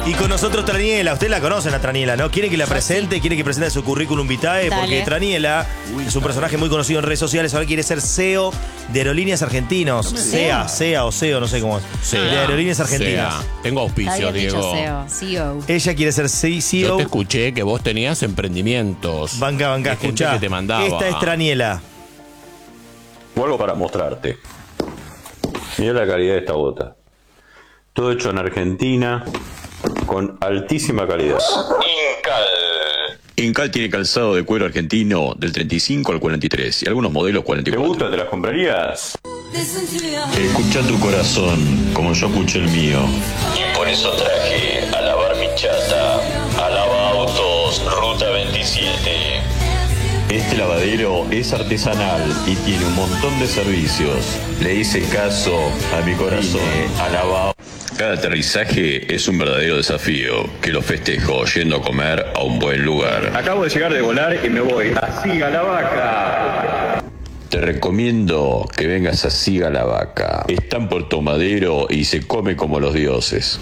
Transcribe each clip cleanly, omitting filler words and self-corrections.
Y con nosotros Traniela, usted la conoce a Traniela, ¿no? ¿Quiere que la presente? ¿Quiere que presente su currículum vitae? Dale. Porque Traniela es un personaje muy conocido en redes sociales. Ahora quiere ser CEO de Aerolíneas Argentinos. SEA o CEO, no sé cómo es. SEA. De Aerolíneas Argentinas. SEA. Tengo auspicio, Está bien dicho, Diego. CEO. Ella quiere ser Yo CEO. te escuché que vos tenías emprendimientos. Banca, Hay gente escuchá. que te mandaba. Esta es Traniela. Tengo algo para mostrarte. Mira la calidad de esta bota. Todo hecho en Argentina, con altísima calidad. Incal tiene calzado de cuero argentino del 35 al 43 y algunos modelos ¿Te 44. gusta? ¿Te las comprarías? Escucha tu corazón como yo escuché el mío. Y por eso traje a lavar mi chata, a Lava Autos, Ruta 27. Este lavadero es artesanal y tiene un montón de servicios. Le hice caso a mi corazón, a Lava. Cada aterrizaje es un verdadero desafío, que lo festejo yendo a comer a un buen lugar. Acabo de llegar de volar y me voy. Así a la vaca. Te recomiendo que vengas a Siga la Vaca. Está en Puerto Madero y se come como los dioses.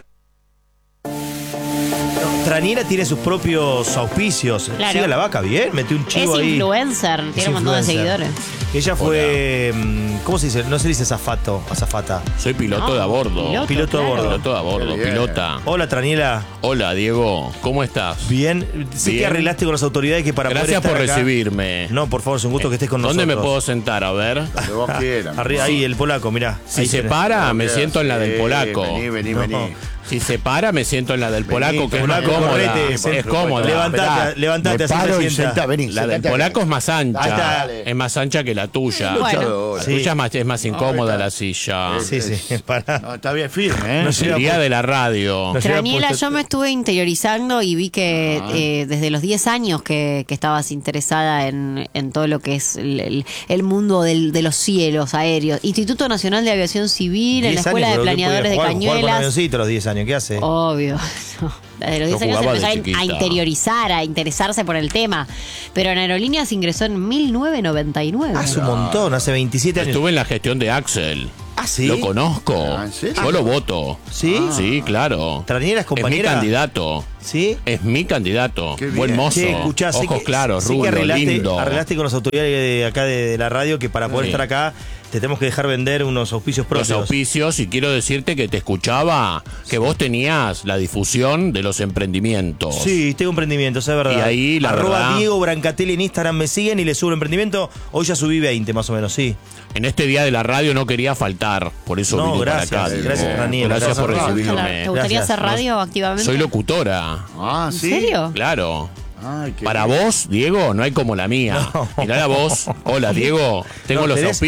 Traniela tiene sus propios auspicios. Claro. Siga la vaca, bien, metió un Es chivo ahí. influencer, Es tiene un montón de influencer. seguidores. Ella fue. ¿Cómo se dice? No se dice azafato, azafata. Soy piloto de a bordo. Piloto a bordo. Piloto de a bordo, pilota. Hola, Traniela. Hola, Diego. ¿Cómo estás? Bien. Sé Bien. que arreglaste con las autoridades que para Gracias poder por estar acá- recibirme. No, por favor, es un gusto que estés con ¿Dónde nosotros. me puedo sentar? A ver. Donde vos quieras. Arriba, ahí, el polaco, mirá. Si Ahí se tenés. para, me siento en la del polaco. Vení. Si se para, me siento en la del polaco, que es más polaco, cómoda. correte, Es cómoda. Levantate, así se sienta. La del polaco es más Ahí ancha. está. Es más ancha que la tuya. Bueno. La Sí. tuya es más incómoda la silla. Sí, pará. No, está bien firme, ¿eh? No El llega día por- de la radio. No llega Traniela, puesto- yo me estuve interiorizando y vi que desde los 10 años que estabas interesada en todo lo que es el mundo de los cielos aéreos. Instituto Nacional de Aviación Civil, en la 10 Escuela años, de pero ¿qué Planeadores de podía jugar con Cañuelas. avioncito a los 10 años, ¿qué hace? Obvio. Desde los Yo 10 años jugaba de empezó a chiquita. interiorizar, a interesarse por el tema. Pero en Aerolíneas ingresó en 1999. Hace un montón, hace 27 años. Estuve en la gestión de Axel. Ah, ¿sí? Lo conozco. Ah, ¿en serio? Yo lo voto. ¿Sí? Sí, claro. ¿Traniela es Es mi compañera? candidato. ¿Sí? Es mi candidato. Qué bien. Buen mozo. Che, escuchá, sé Ojos que- claros, sé que rubio, lindo. arreglaste con las autoridades de acá de la radio que para poder Sí. estar acá te tenemos que dejar vender unos auspicios Los propios. auspicios, y quiero decirte que te escuchaba, que vos tenías la difusión de los emprendimientos. Sí, tengo emprendimientos, es verdad. Y ahí, la Arroba verdad- Diego Brancatelli en Instagram me siguen y le subo el emprendimiento. Hoy ya subí 20 más o menos, sí. En este día de la radio no quería faltar, por eso No, vine gracias, para acá. Diego. gracias, Traniela, Gracias por gracias. recibirme. ¿Te gustaría Gracias. hacer radio activamente? Soy locutora. Ah, ¿En sí. serio? Claro. Ay, qué Para bien. vos, Diego, no hay como la mía. No. Mirá la voz. Hola, Diego. Tengo No, los tenés- auspicios.